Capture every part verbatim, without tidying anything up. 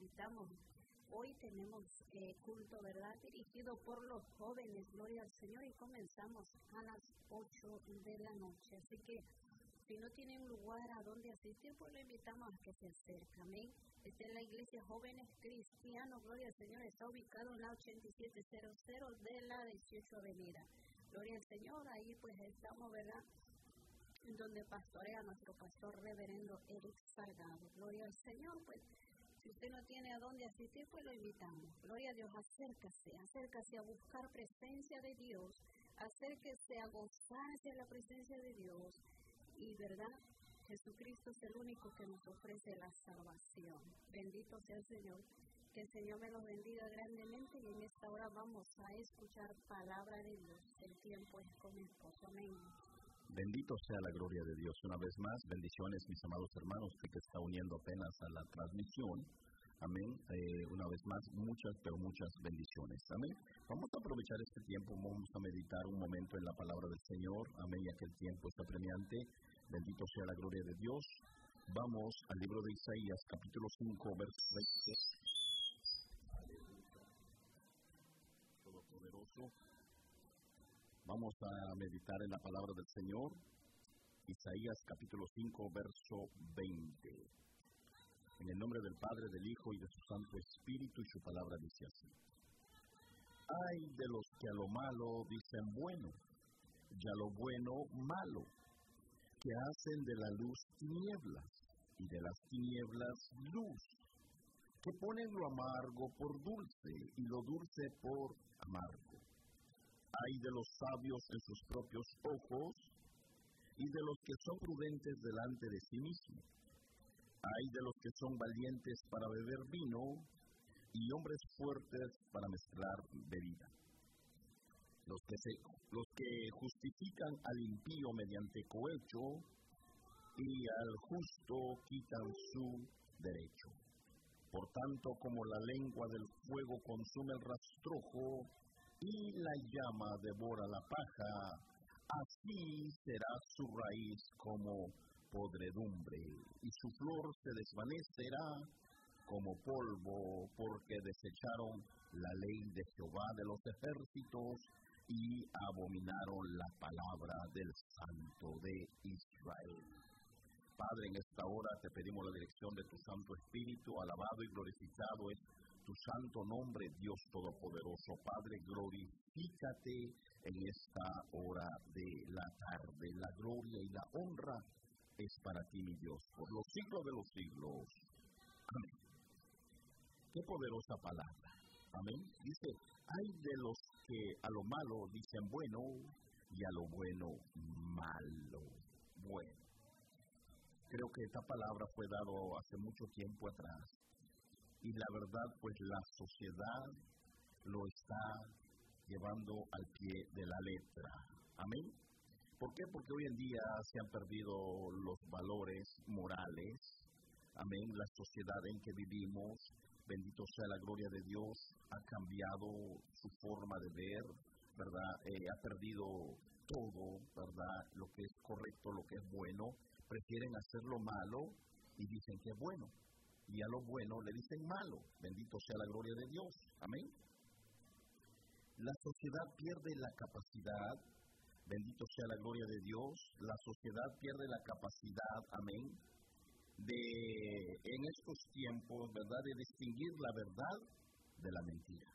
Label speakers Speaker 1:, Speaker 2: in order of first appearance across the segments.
Speaker 1: invitamos. Hoy tenemos eh, culto, ¿verdad? Dirigido por los jóvenes, gloria al Señor, y comenzamos a las ocho de la noche. Así que si no tienen lugar a donde asistir, pues lo invitamos a que se acerque. Amén. Esta es la Iglesia Jóvenes Cristianos, gloria al Señor, está ubicado en la ochenta y siete cero de la dieciocho Avenida. Gloria al Señor, ahí pues estamos, ¿verdad? Donde pastorea nuestro pastor reverendo Eric Salgado. Gloria al Señor, pues. Si usted no tiene a dónde asistir, pues lo invitamos. Gloria a Dios, acércase, acércase a buscar presencia de Dios, acérquese a gozarse de la presencia de Dios. Y verdad, Jesucristo es el único que nos ofrece la salvación. Bendito sea el Señor. Que el Señor me los bendiga grandemente y en esta hora vamos a escuchar palabra de Dios. El tiempo es con mi esposo. Amén.
Speaker 2: Bendito sea la gloria de Dios. Una vez más, bendiciones, mis amados hermanos, que se está uniendo apenas a la transmisión. Amén. Eh, una vez más, muchas, pero muchas bendiciones. Amén. Vamos a aprovechar este tiempo, vamos a meditar un momento en la palabra del Señor. Amén, ya que el tiempo está premiante. Bendito sea la gloria de Dios. Vamos al libro de Isaías, capítulo cinco, verso veinte. Aleluya. Todopoderoso. Vamos a meditar en la palabra del Señor. Isaías capítulo cinco, verso veinte. En el nombre del Padre, del Hijo y de su Santo Espíritu, y su palabra dice así. Ay de los que a lo malo dicen bueno, y a lo bueno malo, que hacen de la luz tinieblas, y de las tinieblas luz, que ponen lo amargo por dulce, y lo dulce por amargo. Ay de los sabios en sus propios ojos, y de los que son prudentes delante de sí mismos. Ay de los que son valientes para beber vino, y hombres fuertes para mezclar bebida. Los que, se, los que justifican al impío mediante cohecho, y al justo quitan su derecho. Por tanto, como la lengua del fuego consume el rastrojo, y la llama devora la paja, así será su raíz como podredumbre, y su flor se desvanecerá como polvo, porque desecharon la ley de Jehová de los ejércitos, y abominaron la palabra del Santo de Israel. Padre, en esta hora te pedimos la dirección de tu Santo Espíritu, alabado y glorificado es tu santo nombre, Dios Todopoderoso. Padre, glorifícate en esta hora de la tarde. La gloria y la honra es para ti, mi Dios, por los siglos de los siglos. Amén. Qué poderosa palabra. Amén. Dice, hay de los que a lo malo dicen bueno, y a lo bueno malo. Bueno. Creo que esta palabra fue dada hace mucho tiempo atrás. Y la verdad, pues la sociedad lo está llevando al pie de la letra. Amén. ¿Por qué? Porque hoy en día se han perdido los valores morales. Amén. La sociedad en que vivimos, bendito sea la gloria de Dios, ha cambiado su forma de ver, ¿verdad? Eh, ha perdido todo, ¿verdad? Lo que es correcto, lo que es bueno. Prefieren hacer lo malo y dicen que es bueno. Y a lo bueno le dicen malo. Bendito sea la gloria de Dios. Amén. La sociedad pierde la capacidad, bendito sea la gloria de Dios, la sociedad pierde la capacidad, amén, de en estos tiempos, ¿verdad?, de distinguir la verdad de la mentira.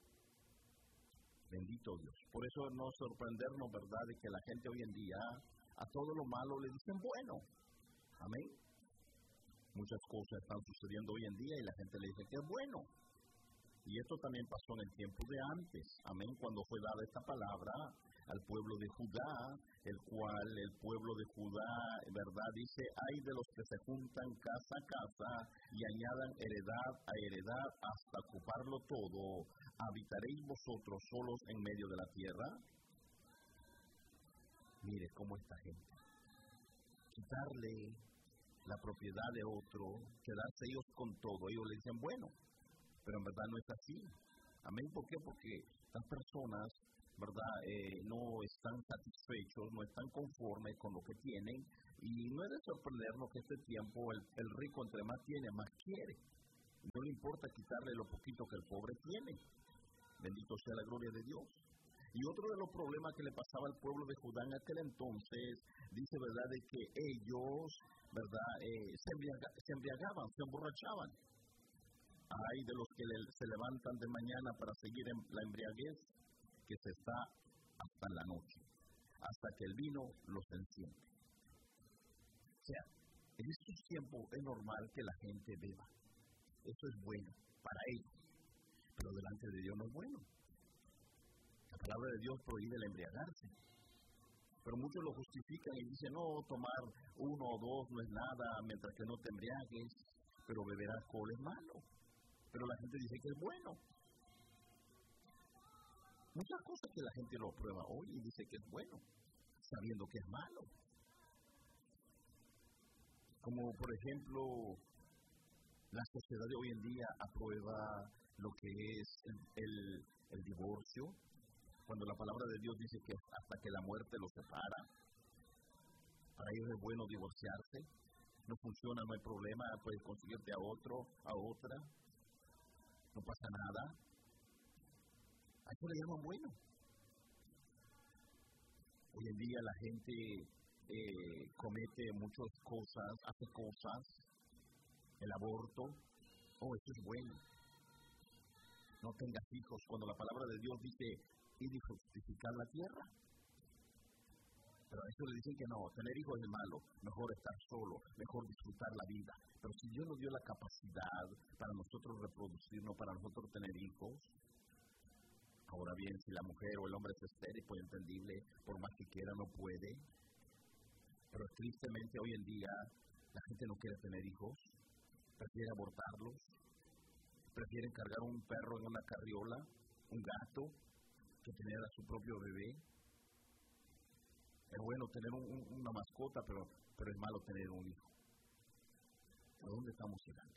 Speaker 2: Bendito Dios. Por eso no sorprendernos, ¿verdad?, de que la gente hoy en día a todo lo malo le dicen bueno. Amén. Muchas cosas están sucediendo hoy en día y la gente le dice que es bueno. Y esto también pasó en el tiempo de antes. Amén. Cuando fue dada esta palabra al pueblo de Judá, el cual el pueblo de Judá, ¿verdad?, dice, hay de los que se juntan casa a casa y añadan heredad a heredad hasta ocuparlo todo. ¿Habitaréis vosotros solos en medio de la tierra? Mire cómo esta gente. Quitarle la propiedad de otro, quedarse ellos con todo. Ellos le dicen, bueno, pero en verdad no es así. Amén. ¿Por qué? Porque las personas, ¿verdad?, eh, no están satisfechos, no están conformes con lo que tienen. Y no es de sorprendernos que este tiempo el, el rico entre más tiene, más quiere. No le importa quitarle lo poquito que el pobre tiene. Bendito sea la gloria de Dios. Y otro de los problemas que le pasaba al pueblo de Judá en aquel entonces, dice, ¿verdad?, de que ellos, ¿verdad?, eh, se, embriaga, se embriagaban, se emborrachaban. Hay de los que le, se levantan de mañana para seguir en la embriaguez, que se está hasta la noche, hasta que el vino los enciende. O sea, en estos tiempos es normal que la gente beba. Eso es bueno para ellos, pero delante de Dios no es bueno. La palabra de Dios prohíbe el embriagarse. Pero muchos lo justifican y dicen, no, tomar uno o dos no es nada, mientras que no te embriagues, pero beber alcohol es malo. Pero la gente dice que es bueno. Muchas cosas que la gente lo prueba hoy y dice que es bueno, sabiendo que es malo. Como por ejemplo, la sociedad de hoy en día aprueba lo que es el, el, el divorcio, cuando la palabra de Dios dice que hasta que la muerte los separa. Para ellos es bueno divorciarse, no funciona, no hay problema, puedes conseguirte a otro, a otra, no pasa nada. A eso le llaman bueno. Hoy en día la gente eh, comete muchas cosas, hace cosas, el aborto, oh, eso es bueno. No tengas hijos, cuando la palabra de Dios dice ir y fructificar la tierra. Pero a eso le dicen que no, tener hijos es malo, mejor estar solo, mejor disfrutar la vida. Pero si Dios nos dio la capacidad para nosotros reproducirnos, para nosotros tener hijos, ahora bien, si la mujer o el hombre es estéril, pues entendible, por más que quiera no puede. Pero tristemente hoy en día la gente no quiere tener hijos, prefiere abortarlos, prefieren cargar un perro en una carriola, un gato, que tener a su propio bebé. Es bueno tener un, un, una mascota, pero, pero es malo tener un hijo. ¿A dónde estamos llegando?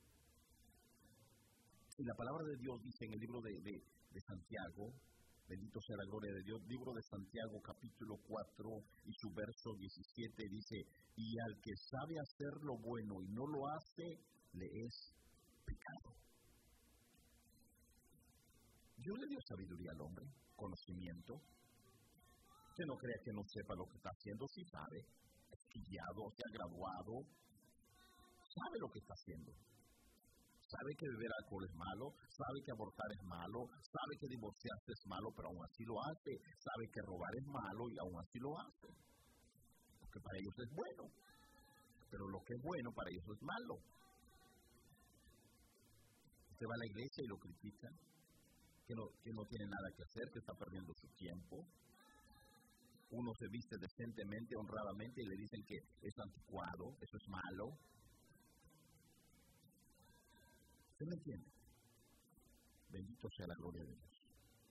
Speaker 2: Y la palabra de Dios dice en el libro de, de, de Santiago, bendito sea la gloria de Dios, libro de Santiago capítulo cuatro y su verso diecisiete dice, y al que sabe hacer lo bueno y no lo hace, le es pecado. Dios le dio sabiduría al hombre, conocimiento. Usted no crea que no sepa lo que está haciendo, sí sabe, ha estudiado, se ha graduado, sabe lo que está haciendo. Sabe que beber alcohol es malo, sabe que abortar es malo, sabe que divorciarse es malo, pero aún así lo hace. Sabe que robar es malo y aún así lo hace. Porque para ellos es bueno, pero lo que es bueno para ellos es malo. Usted va a la iglesia y lo critica, que no, que no tiene nada que hacer, que está perdiendo su tiempo. Uno se viste decentemente, honradamente y le dicen que es anticuado, eso es malo. ¿Usted me entiende? Bendito sea la gloria de Dios.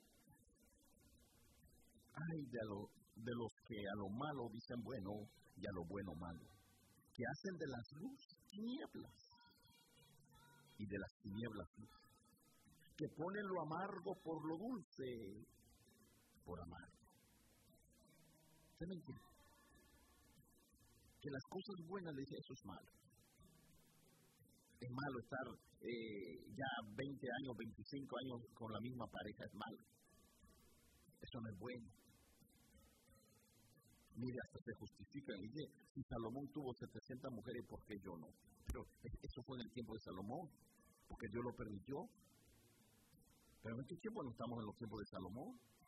Speaker 2: Ay de, lo, de los que a lo malo dicen bueno y a lo bueno malo, que hacen de las luces tinieblas y de las tinieblas luz, que ponen lo amargo por lo dulce, por amargo. ¿Usted me entiende? Que las cosas buenas le dicen eso es malo. Es malo estar eh, ya veinte años, veinticinco años con la misma pareja, es malo. Eso no es bueno. Mire, hasta se justifican y dice, si Salomón tuvo setecientas mujeres, ¿por qué yo no? Pero eso fue en el tiempo de Salomón, porque Dios lo permitió. Pero en este tiempo no estamos en los tiempos de Salomón.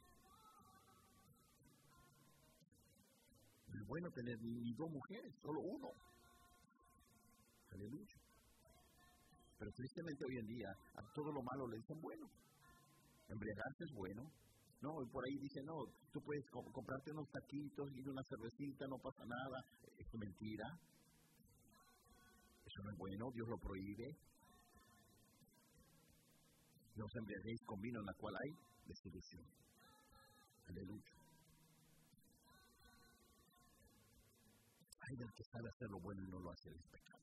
Speaker 2: No es bueno tener ni dos mujeres, solo uno. Aleluya. Pero tristemente hoy en día a todo lo malo le dicen bueno. Embriagarse es bueno. No, y por ahí dicen, no, tú puedes co- comprarte unos taquitos y una cervecita, no pasa nada. Eso es mentira. Eso no es bueno, Dios lo prohíbe. No os embriaguéis con vino en la cual hay desilusión. Aleluya. Hay del que sabe hacer lo bueno y no lo hace, el pecado.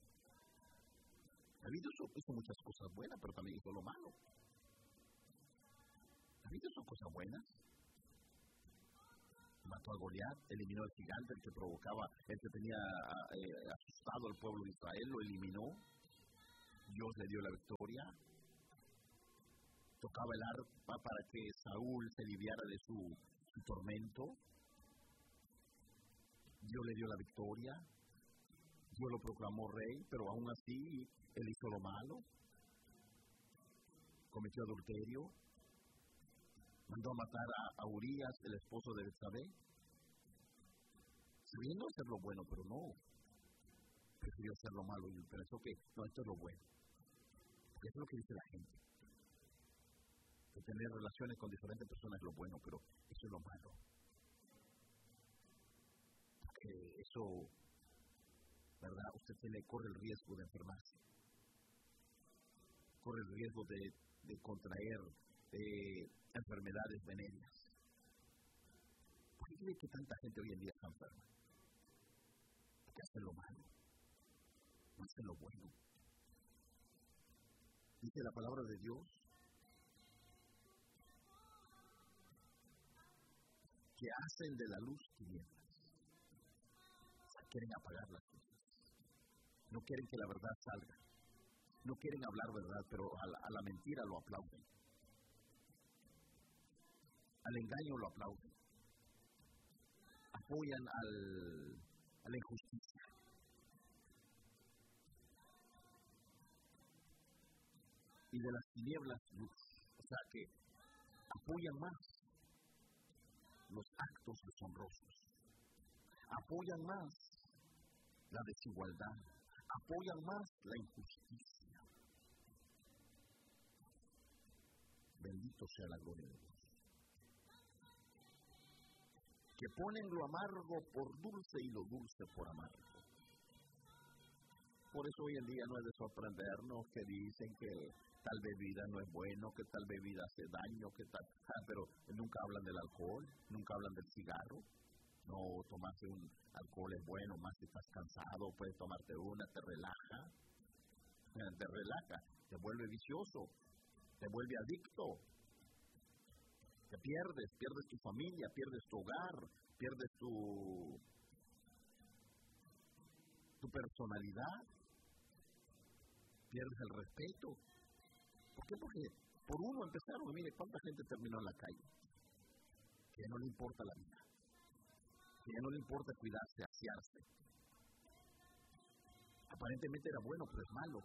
Speaker 2: David hizo muchas cosas buenas, pero también hizo lo malo. David hizo cosas buenas. Mató a Goliat, eliminó al gigante, el que provocaba, el que tenía eh, asustado al pueblo de Israel, lo eliminó. Dios le dio la victoria. Tocaba el arpa para que Saúl se aliviara de su, su tormento. Dios le dio la victoria. Dios lo proclamó rey, pero aún así él hizo lo malo. Cometió adulterio. Mandó a matar a, a Urías, el esposo de Betsabé. Sabiendo hacer lo bueno, pero no. Prefirió hacer lo malo y pensó que no, esto es lo bueno. Porque eso es lo que dice la gente. Que tener relaciones con diferentes personas es lo bueno, pero eso es lo malo. Porque eso, ¿verdad? Usted tiene, corre el riesgo de enfermarse. Corre el riesgo de, de contraer eh, enfermedades venéreas. ¿Por qué cree que tanta gente hoy en día está enferma? Porque hace lo malo, no hace lo bueno. Dice la palabra de Dios que hacen de la luz tinieblas. O sea, quieren apagar las luces. No quieren que la verdad salga. No quieren hablar verdad, pero a la, a la mentira lo aplauden. Al engaño lo aplauden. Apoyan al, a la injusticia. Y de las tinieblas luz. O sea que apoyan más los actos deshonrosos. Apoyan más la desigualdad. Apoyan más la injusticia. Bendito sea la gloria de Dios. Que ponen lo amargo por dulce y lo dulce por amargo. Por eso hoy en día no es de sorprendernos que dicen que tal bebida no es bueno, que tal bebida hace daño, que tal, ah, pero nunca hablan del alcohol, nunca hablan del cigarro. No, tomarse un alcohol es bueno, más si estás cansado, puedes tomarte una, te relaja, te relaja, te vuelve vicioso, te vuelve adicto, te pierdes, pierdes tu familia, pierdes tu hogar, pierdes tu, tu personalidad, pierdes el respeto. ¿Por qué? Porque por uno empezaron, mire, cuánta gente terminó en la calle, que no le importa la vida. Que ya no le importa cuidarse, asearse. Aparentemente era bueno, pero es malo.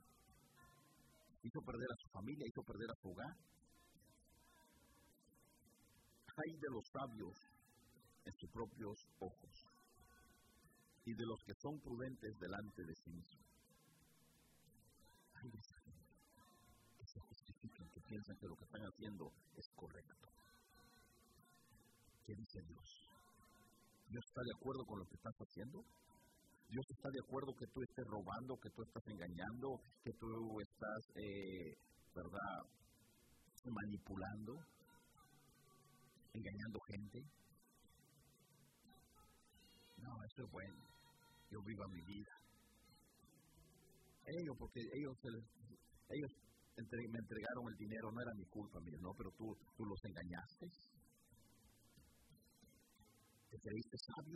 Speaker 2: Hizo perder a su familia, hizo perder a su hogar. Ay de los sabios en sus propios ojos y de los que son prudentes delante de sí mismos. Ay de esa gente que se justifican, que piensan que lo que están haciendo es correcto. ¿Qué dice Dios? ¿Dios está de acuerdo con lo que estás haciendo? ¿Dios está de acuerdo que tú estés robando, que tú estás engañando, que tú estás, eh, ¿verdad?, manipulando, engañando gente? No, eso es bueno. Yo vivo mi vida. Ellos, porque ellos, ellos me entregaron el dinero, no era mi culpa, mira, no, pero tú, tú los engañaste. ¿Te creíste sabio?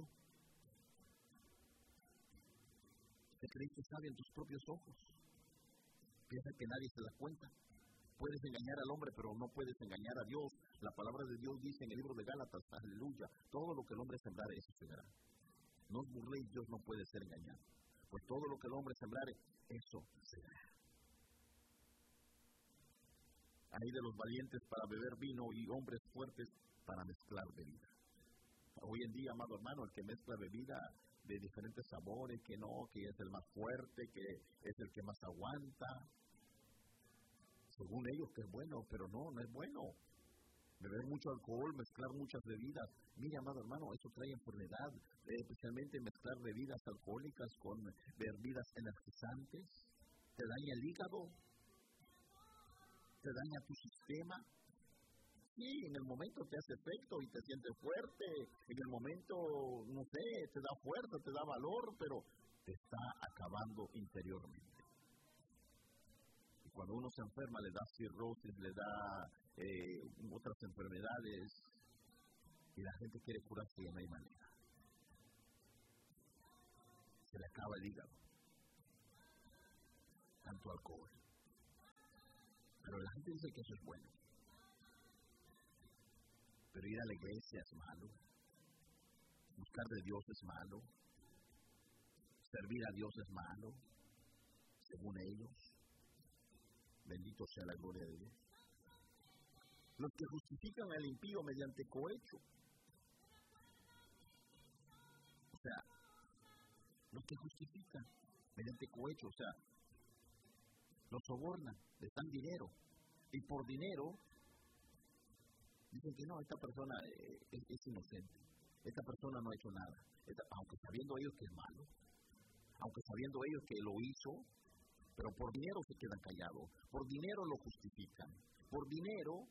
Speaker 2: ¿Te creíste sabio en tus propios ojos? Piensa que nadie se da cuenta. Puedes engañar al hombre, pero no puedes engañar a Dios. La palabra de Dios dice en el libro de Gálatas, aleluya, todo lo que el hombre sembrare, eso segará. No os burléis, Dios no puede ser engañado. Pues todo lo que el hombre sembrare, eso segará. Hay de los valientes para beber vino y hombres fuertes para mezclar bebida. Hoy en día, amado hermano, el que mezcla bebida de diferentes sabores, que no, que es el más fuerte, que es el que más aguanta, según ellos que es bueno, pero no, no es bueno. Beber mucho alcohol, mezclar muchas bebidas, mire, amado hermano, eso trae enfermedad, eh, especialmente mezclar bebidas alcohólicas con bebidas energizantes, te daña el hígado, te daña tu sistema. Sí, en el momento te hace efecto y te sientes fuerte, en el momento, no sé, te da fuerza, te da valor, pero te está acabando interiormente. Y cuando uno se enferma, le da cirrosis, le da eh, otras enfermedades, y la gente quiere curarse y no hay manera. Se le acaba el hígado. tanto alcohol. Pero la gente dice que eso es bueno. Pero ir a la iglesia es malo. Buscar de Dios es malo. Servir a Dios es malo, según ellos. Bendito sea la gloria de Dios. Los que justifican al impío mediante cohecho. O sea, los que justifican mediante cohecho, o sea, los sobornan, les dan dinero. Y por dinero, dicen que no, esta persona es, es inocente. Esta persona no ha hecho nada. Esta, aunque sabiendo ellos que es malo. Aunque sabiendo ellos que lo hizo, pero por dinero se quedan callados. Por dinero lo justifican. Por dinero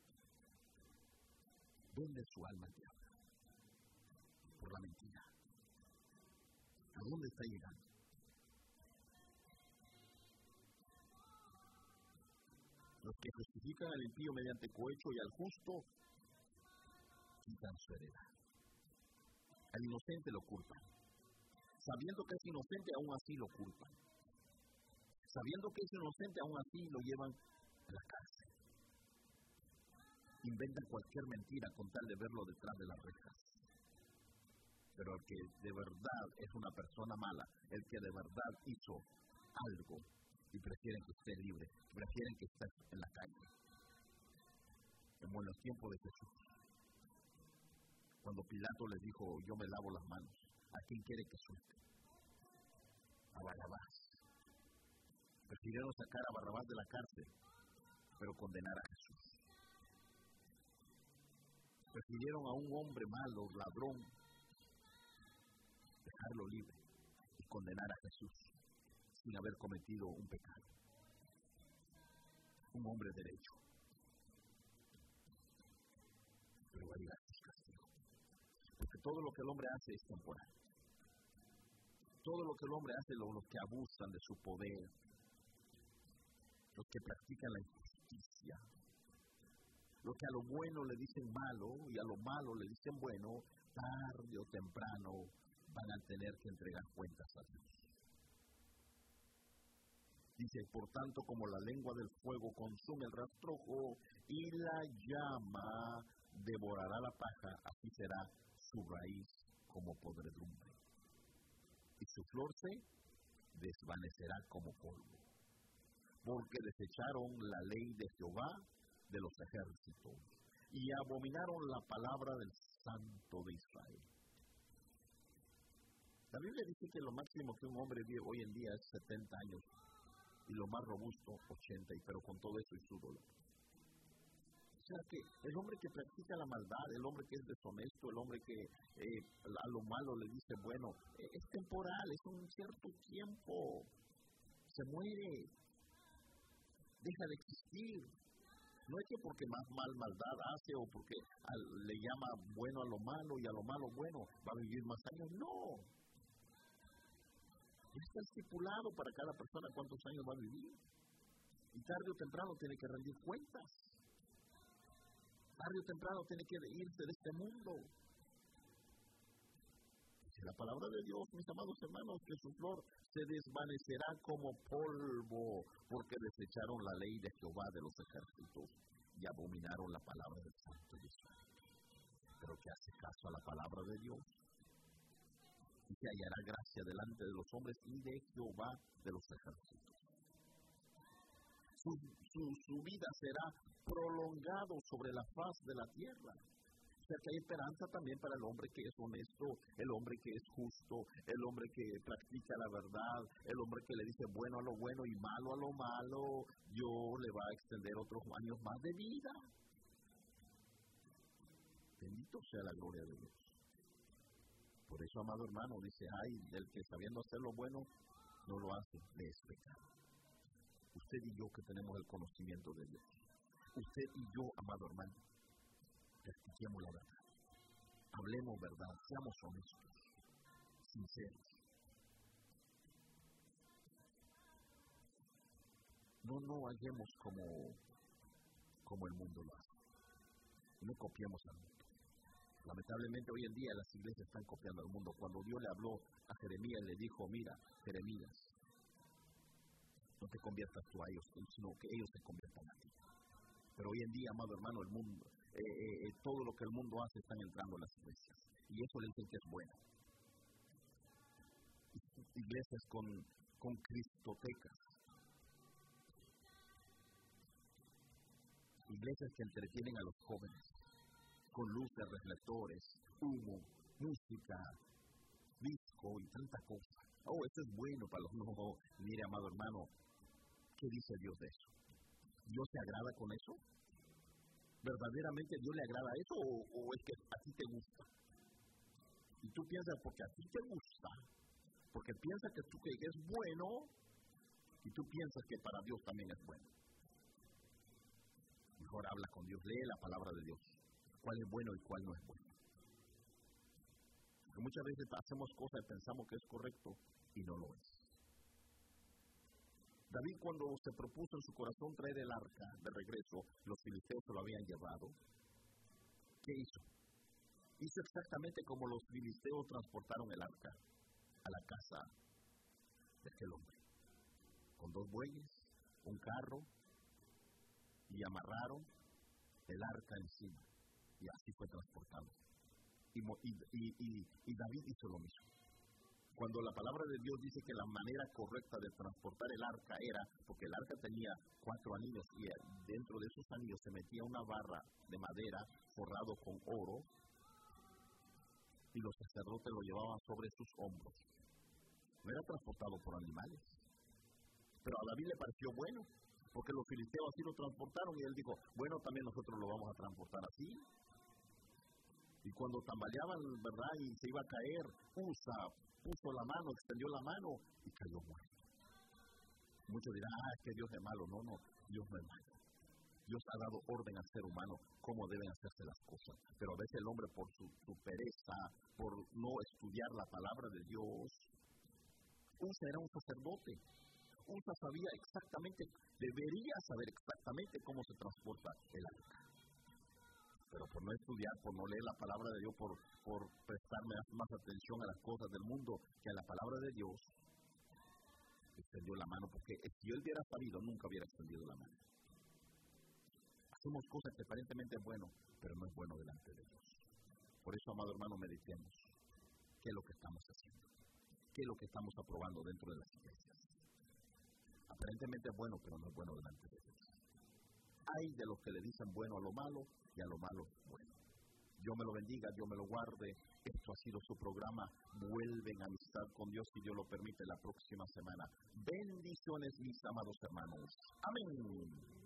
Speaker 2: venden su alma al diablo. Por la mentira. ¿A dónde está llegando? Los que justifican al impío mediante cohecho y al justo quitan su heredad. Al inocente lo culpan. Sabiendo que es inocente, aún así lo culpan. Sabiendo que es inocente, aún así lo llevan a la cárcel. Inventan cualquier mentira con tal de verlo detrás de las rejas. Pero el que de verdad es una persona mala, el que de verdad hizo algo, y prefieren que esté libre, prefieren que esté en la calle. Como en los tiempos de Jesús. Cuando Pilato les dijo, yo me lavo las manos, ¿a quién quiere que suelte? A Barrabás. Prefirieron sacar a Barrabás de la cárcel, pero condenar a Jesús. Prefirieron a un hombre malo, ladrón, dejarlo libre y condenar a Jesús sin haber cometido un pecado. Un hombre derecho. Pero va a llegar su castigo. Porque todo lo que el hombre hace es temporal. Todo lo que el hombre hace, los que abusan de su poder, los que practican la injusticia, los que a lo bueno le dicen malo y a lo malo le dicen bueno, tarde o temprano van a tener que entregar cuentas a Dios. Dice, por tanto, como la lengua del fuego consume el rastrojo y la llama devorará la paja, así será su raíz como podredumbre. Y su flor se desvanecerá como polvo. Porque desecharon la ley de Jehová de los ejércitos y abominaron la palabra del Santo de Israel. La Biblia dice que lo máximo que un hombre vive hoy en día es setenta años y lo más robusto ochenta, pero con todo eso y su dolor. O sea que el hombre que practica la maldad, el hombre que es deshonesto, el hombre que eh, a lo malo le dice bueno, eh, es temporal, es un cierto tiempo, se muere, deja de existir. No es que porque más mal maldad hace o porque al, le llama bueno a lo malo y a lo malo bueno, va a vivir más años, no. Está estipulado para cada persona cuántos años va a vivir. Y tarde o temprano tiene que rendir cuentas. Tarde o temprano tiene que irse de este mundo. Dice la palabra de Dios, mis amados hermanos, que su flor se desvanecerá como polvo, porque desecharon la ley de Jehová de los ejércitos y abominaron la palabra del Santo de Israel. Pero que hace caso a la palabra de Dios, y se hallará gracia delante de los hombres y de Jehová de los ejércitos. Su, su, su vida será prolongado sobre la faz de la tierra. O sea que hay esperanza también para el hombre que es honesto, el hombre que es justo, el hombre que practica la verdad, el hombre que le dice bueno a lo bueno y malo a lo malo. Dios le va a extender otros años más de vida. Bendito sea la gloria de Dios. Por eso, amado hermano, dice, ay, el que sabiendo hacer lo bueno, no lo hace, le es pecado. Usted y yo que tenemos el conocimiento de Dios. Usted y yo, amado hermano, practiquemos la verdad. Hablemos verdad, seamos honestos, sinceros. No, no hagamos como, como el mundo lo hace. No copiemos al mundo. Lamentablemente hoy en día las iglesias están copiando al mundo. Cuando Dios le habló a Jeremías, le dijo, mira, Jeremías, No te conviertas tú a ellos, sino que ellos se conviertan a ti. Pero hoy en día, amado hermano, el mundo, eh, eh, todo lo que el mundo hace están entrando a las iglesias. Y eso le dicen que es bueno. Iglesias con, con cristotecas. Iglesias que entretienen a los jóvenes. Con luces, reflectores, humo, música, disco y tanta cosa. Oh, eso es bueno para los nuevos. Mire, amado hermano, ¿qué dice Dios de eso? ¿Dios se agrada con eso? ¿Verdaderamente Dios le agrada eso o, o es que a ti te gusta? Y tú piensas porque a ti te gusta, porque piensas que tú que es bueno y tú piensas que para Dios también es bueno. Mejor habla con Dios, lee la palabra de Dios. ¿Cuál es bueno y cuál no es bueno? Porque muchas veces hacemos cosas y pensamos que es correcto y no lo es. David, cuando se propuso en su corazón traer el arca de regreso, los filisteos se lo habían llevado. ¿Qué hizo? Hizo exactamente como los filisteos transportaron el arca a la casa de aquel hombre. Con dos bueyes, un carro, y amarraron el arca encima. Y así fue transportado. Y, y, y, y David hizo lo mismo. Cuando la palabra de Dios dice que la manera correcta de transportar el arca era, porque el arca tenía cuatro anillos y dentro de esos anillos se metía una barra de madera forrado con oro y los sacerdotes lo llevaban sobre sus hombros. No era transportado por animales. Pero a David le pareció bueno, porque los filisteos así lo transportaron y él dijo, bueno, también nosotros lo vamos a transportar así. Y cuando tambaleaban, ¿verdad? Y se iba a caer, Usa puso la mano, extendió la mano y cayó muerto. Muchos dirán, ah, es que Dios es malo. No, no, Dios no es malo. Dios ha dado orden al ser humano cómo deben hacerse las cosas. Pero a veces el hombre por su, su pereza, por no estudiar la palabra de Dios. Usa era un sacerdote. Usa sabía exactamente, debería saber exactamente cómo se transporta el arca. Pero por no estudiar, por no leer la palabra de Dios, por, por prestarme más atención a las cosas del mundo que a la palabra de Dios, extendió la mano, porque si él hubiera sabido, nunca hubiera extendido la mano. Hacemos cosas que aparentemente es bueno, pero no es bueno delante de Dios. Por eso, amado hermano, meditemos. ¿Qué es lo que estamos haciendo? ¿Qué es lo que estamos aprobando dentro de las iglesias? Aparentemente es bueno, pero no es bueno delante de Dios. Hay de los que le dicen bueno a lo malo y a lo malo bueno. Dios me lo bendiga, Dios me lo guarde. Esto ha sido su programa. Vuelven a amistad con Dios, si Dios lo permite, la próxima semana. Bendiciones, mis amados hermanos. Amén.